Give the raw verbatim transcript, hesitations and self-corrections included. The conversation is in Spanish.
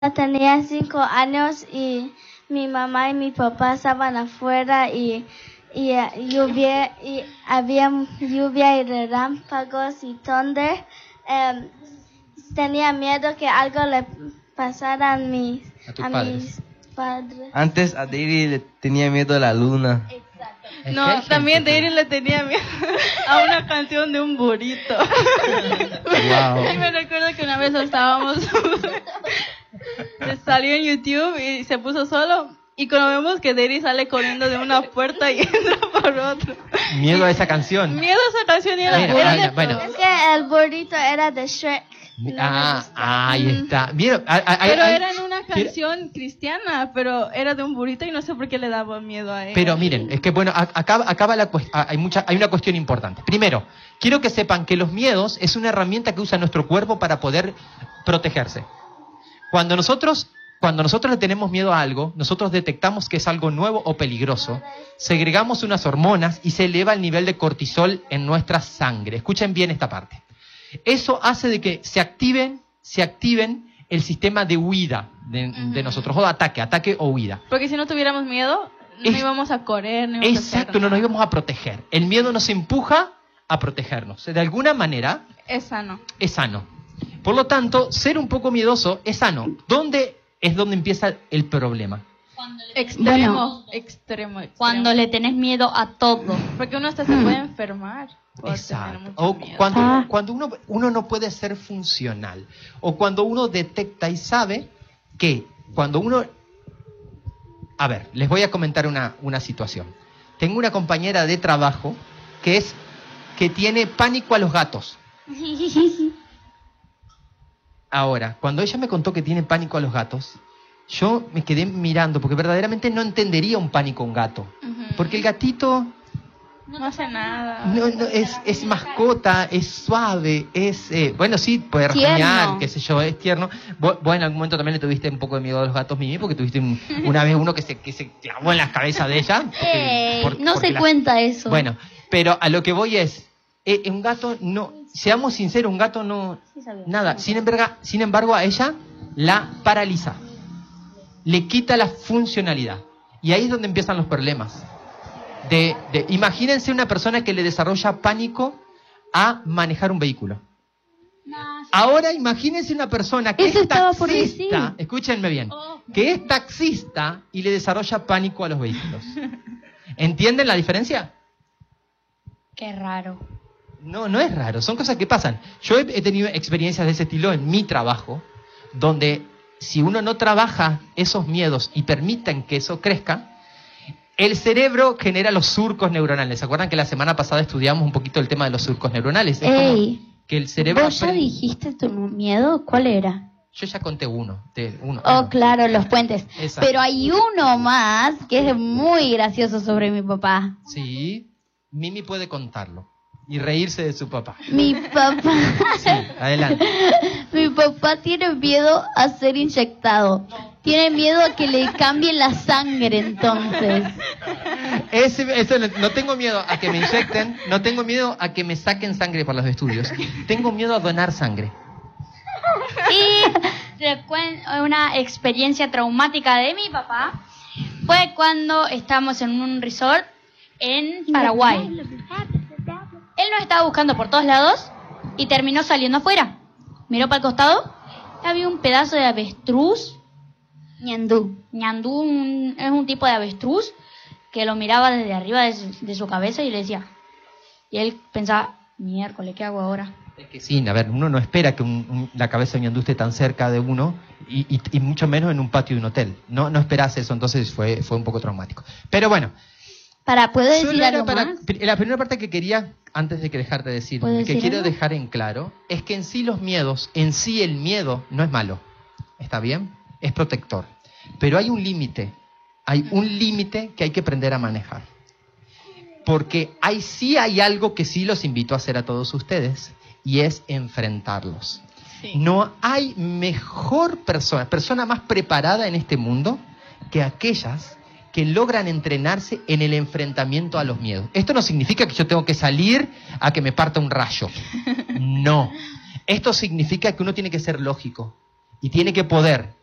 Tenía cinco años y mi mamá y mi papá estaban afuera y, y, uh, lluvia, y había lluvia y relámpagos y thunder. Um, tenía miedo que algo le pasara a mis, a a padres. mis padres. Antes a Deiri le tenía miedo a la luna. Es No, que hay también gente que- Deiri le tenía miedo a una canción de un burrito. Wow. Y me recuerdo que una vez estábamos, salió en YouTube y se puso solo. Y cuando vemos que Deiri sale corriendo de una puerta y entra por otra. Miedo a esa canción. Miedo a esa canción y era, Mira, era mira, de bueno. Es que el burrito era de Shrek. No me Ah, gusta. ahí está. Vieron, Hay- hay- Pero hay- era en una canción cristiana, pero era de un burrito y no sé por qué le daba miedo a él. Pero miren, es que bueno, a- acá, acá va la cuest- a- hay, mucha, hay una cuestión importante. Primero, quiero que sepan que los miedos es una herramienta que usa nuestro cuerpo para poder protegerse. Cuando nosotros, cuando nosotros le tenemos miedo a algo, nosotros detectamos que es algo nuevo o peligroso, segregamos unas hormonas y se eleva el nivel de cortisol en nuestra sangre. Escuchen bien esta parte. Eso hace de que se activen, se activen el sistema de huida de, de nosotros, o de ataque, ataque o huida. Porque si no tuviéramos miedo, no Es- íbamos a correr, no íbamos a Exacto, hacer no nos nada. íbamos a proteger. El miedo nos empuja a protegernos. De alguna manera Es sano. es sano. Por lo tanto, ser un poco miedoso es sano. ¿Dónde es donde empieza el problema? Extremo, Bueno, extremo, extremo. Cuando le tenés miedo a todo. Porque uno hasta se puede enfermar. por tener Exacto. mucho O miedo. cuando, Ah. cuando uno, uno no puede ser funcional. O cuando uno detecta y sabe que cuando uno... A ver, les voy a comentar una, una situación. Tengo una compañera de trabajo que es que tiene pánico a los gatos. Ahora, cuando ella me contó que tiene pánico a los gatos, yo me quedé mirando porque verdaderamente no entendería un pánico a un gato. Ujú. Porque el gatito No hace nada. no, no, es, es mascota, es suave, es... eh, bueno, sí, puede Tierno. rasguñar, qué sé yo, es tierno. Vos, vos en algún momento también le tuviste un poco de miedo a los gatos, Mimi, porque tuviste un- una vez uno que se, que se clavó en la cabeza de ella. porque- Ey, por- no porque se la- cuenta eso. Bueno, pero a lo que voy es, eh, un gato no... Seamos sinceros, un gato no... Nada, sin embargo, sin embargo a ella la paraliza. Le quita la funcionalidad. Y ahí es donde empiezan los problemas. De, de- imagínense una persona que le desarrolla pánico a manejar un vehículo. Ahora imagínense una persona que Eso es estaba por taxista, decir. escúchenme bien, que es taxista y le desarrolla pánico a los vehículos. ¿Entienden la diferencia? Qué raro. No, no es raro, son cosas que pasan. Yo he, he tenido experiencias de ese estilo en mi trabajo, donde si uno no trabaja esos miedos y permiten que eso crezca, el cerebro genera los surcos neuronales. ¿Se acuerdan que la semana pasada estudiamos un poquito el tema de los surcos neuronales? Es como Ey, que el cerebro... ¿vos ya aprende- dijiste tu miedo? ¿Cuál era? Yo ya conté uno. De uno Oh, uno. claro, los puentes. Exacto. Pero hay uno más que es muy gracioso sobre mi papá. Sí, Mimi puede contarlo y reírse de su papá. Mi papá, Sí, adelante. mi papá tiene miedo a ser inyectado. Tiene miedo a que le cambien la sangre, entonces. Ese, eso no, no tengo miedo a que me inyecten, no tengo miedo a que me saquen sangre por los estudios. Tengo miedo a donar sangre. Y recuen- una experiencia traumática de mi papá fue cuando estábamos en un resort en Paraguay. Él nos estaba buscando por todos lados y terminó saliendo afuera. Miró para el costado, había un pedazo de avestruz. Ñandú. Ñandú un- es un tipo de avestruz que lo miraba desde arriba de su, de su cabeza y le decía. Y él pensaba, miércoles, ¿qué hago ahora? Es que sí, a ver, uno no espera que un- un- la cabeza de ñandú esté tan cerca de uno y, y- y mucho menos en un patio de un hotel. No, no esperás eso, entonces fue, fue un poco traumático. Pero bueno, Para, ¿puedo decir solo era algo para- más? la primera parte que quería, antes de que dejarte de decir, ¿Puedo que decir quiero algo? dejar en claro, es que en sí los miedos, en sí el miedo no es malo, ¿está bien? Es protector. Pero hay un límite, hay un límite que hay que aprender a manejar. Porque hay, sí hay algo que sí los invito a hacer a todos ustedes, y es enfrentarlos. Sí. No hay mejor persona, persona más preparada en este mundo que aquellas que logran entrenarse en el enfrentamiento a los miedos. Esto no significa que yo tengo que salir a que me parta un rayo. No. Esto significa que uno tiene que ser lógico y tiene que poder